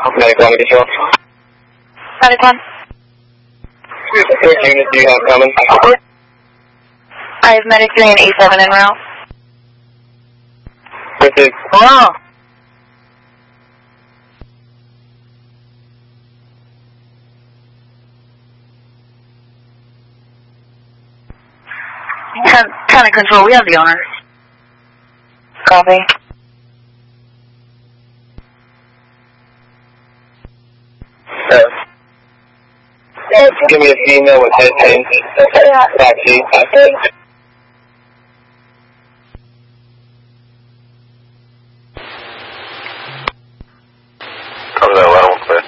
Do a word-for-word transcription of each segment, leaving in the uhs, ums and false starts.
Medic one to get you up. Medic one. Which unit do you have coming? I have Medic three and A seven en route. This is... Oh. Kind of control, we have the owner. Copy. Uh, give me a female with head pain. Taxi. Cover that level, clear.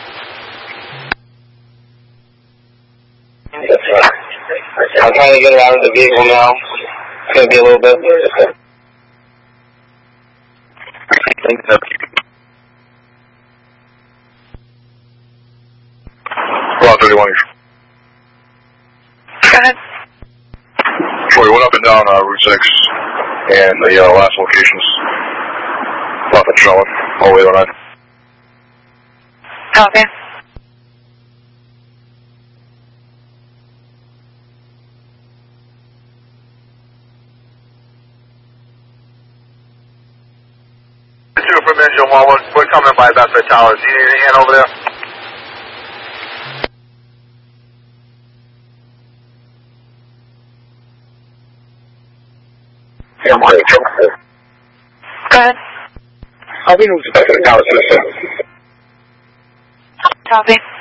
I'm trying to get her out of the vehicle now. It's going to be a little bit. Thanks, sir. Well, thirty-one. Go ahead. Troy, went up and down uh, Route six, and the uh, last locations. Nothing showing. All the way to the nine. Copy. Two from Engine one, we're, we're coming by Bedford Towers. Do you need any hand over there? Yeah, I'm ready. Go ahead. I'll be moved to Bedford Towers. Copy.